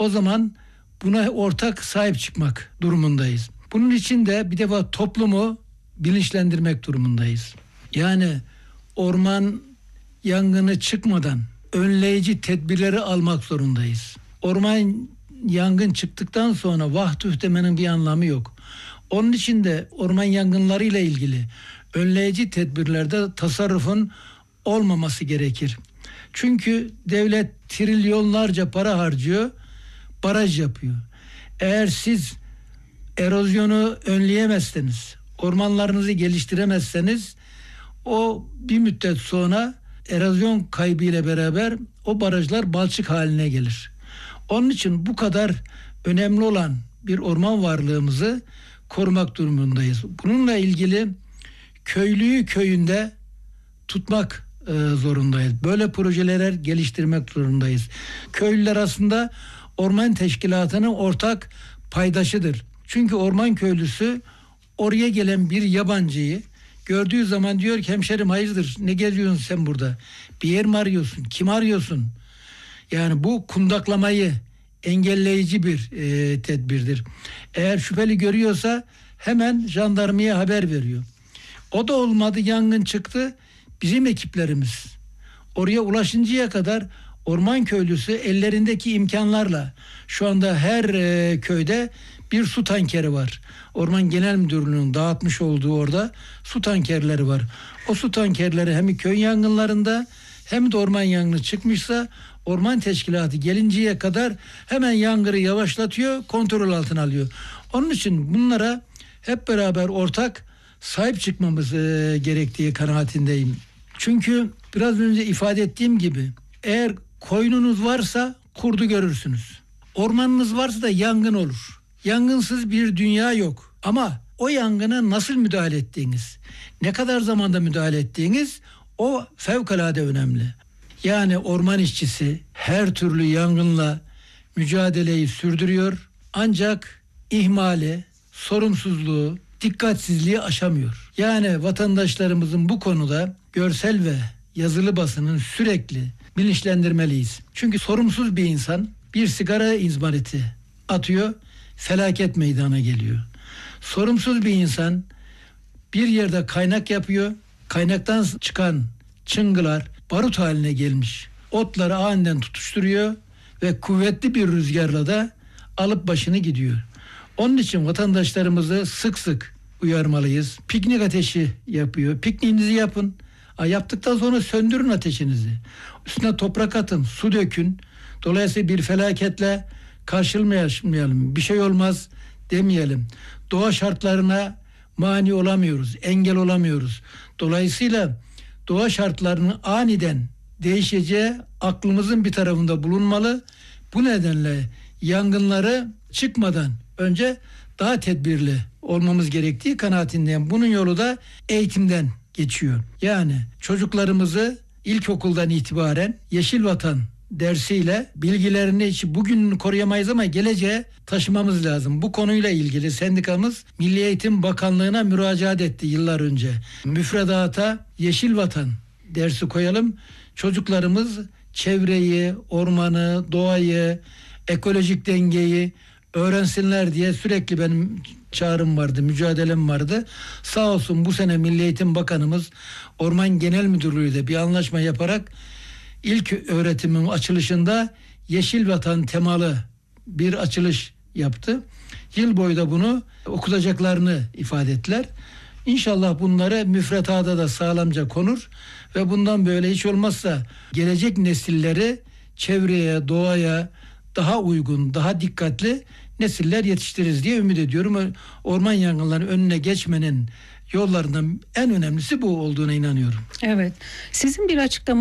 O zaman buna ortak sahip çıkmak durumundayız. Bunun için de bir defa toplumu bilinçlendirmek durumundayız. Yani orman yangını çıkmadan önleyici tedbirleri almak zorundayız. Orman yangın çıktıktan sonra vah tüh demenin bir anlamı yok. Onun için de orman yangınları ile ilgili önleyici tedbirlerde tasarrufun olmaması gerekir. Çünkü devlet trilyonlarca para harcıyor, baraj yapıyor. Eğer siz erozyonu önleyemezseniz, ormanlarınızı geliştiremezseniz o bir müddet sonra erozyon kaybı ile beraber o barajlar balçık haline gelir. Onun için bu kadar önemli olan bir orman varlığımızı korumak durumundayız. Bununla ilgili köylüyü köyünde tutmak zorundayız. Böyle projeler geliştirmek zorundayız. Köylüler aslında orman teşkilatının ortak paydaşıdır. Çünkü orman köylüsü oraya gelen bir yabancıyı gördüğü zaman diyor ki hemşerim hayırdır, ne geziyorsun sen burada? Bir yer mi arıyorsun? Kim arıyorsun? Yani bu kundaklamayı engelleyici bir tedbirdir. Eğer şüpheli görüyorsa hemen jandarmaya haber veriyor. O da olmadı, yangın çıktı. Bizim ekiplerimiz oraya ulaşıncaya kadar orman köylüsü ellerindeki imkanlarla, şu anda her köyde bir su tankeri var. Orman Genel Müdürlüğü'nün dağıtmış olduğu orada su tankerleri var. O su tankerleri hem köy yangınlarında hem de orman yangını çıkmışsa orman teşkilatı gelinceye kadar hemen yangını yavaşlatıyor, kontrol altına alıyor. Onun için bunlara hep beraber ortak sahip çıkmamız gerektiği kanaatindeyim. Çünkü biraz önce ifade ettiğim gibi eğer koyununuz varsa kurdu görürsünüz. Ormanınız varsa da yangın olur. Yangınsız bir dünya yok. Ama o yangına nasıl müdahale ettiğiniz, ne kadar zamanda müdahale ettiğiniz o fevkalade önemli. Yani orman işçisi her türlü yangınla mücadeleyi sürdürüyor. Ancak ihmali, sorumsuzluğu, dikkatsizliği aşamıyor. Yani vatandaşlarımızın bu konuda görsel ve yazılı basının sürekli bilinçlendirmeliyiz. Çünkü sorumsuz bir insan bir sigara izmariti atıyor, felaket meydana geliyor. Sorumsuz bir insan bir yerde kaynak yapıyor, kaynaktan çıkan çıngılar barut haline gelmiş. Otları aniden tutuşturuyor ve kuvvetli bir rüzgarla da alıp başını gidiyor. Onun için vatandaşlarımızı sık sık uyarmalıyız. Piknik ateşi yapıyor. Pikniğinizi yapın. Yaptıktan sonra söndürün ateşinizi. Üstüne toprak atın, su dökün. Dolayısıyla bir felaketle karşılaşmayalım. Bir şey olmaz demeyelim. Doğa şartlarına mani olamıyoruz, engel olamıyoruz. Dolayısıyla doğa şartlarının aniden değişeceği aklımızın bir tarafında bulunmalı. Bu nedenle yangınları çıkmadan önce daha tedbirli olmamız gerektiği kanaatindeyim. Bunun yolu da eğitimden geçiyor. Yani çocuklarımızı ilkokuldan itibaren Yeşil Vatan dersiyle bilgilerini bugün koruyamayız ama geleceğe taşımamız lazım. Bu konuyla ilgili sendikamız Milli Eğitim Bakanlığı'na müracaat etti yıllar önce. Müfredata Yeşil Vatan dersi koyalım. Çocuklarımız çevreyi, ormanı, doğayı, ekolojik dengeyi öğrensinler diye sürekli benim çağrım vardı, mücadelem vardı. Sağ olsun bu sene Milli Eğitim Bakanımız Orman Genel Müdürlüğü ile bir anlaşma yaparak ilk öğretimin açılışında Yeşil Vatan temalı bir açılış yaptı. Yıl boyu da bunu okutacaklarını ifade ettiler. İnşallah bunları müfredata da sağlamca konur ve bundan böyle hiç olmazsa gelecek nesilleri çevreye, doğaya daha uygun, daha dikkatli nesiller yetiştiririz diye ümit ediyorum. Orman yangınlarının önüne geçmenin yollarından en önemlisi bu olduğuna inanıyorum. Evet. Sizin bir açıklama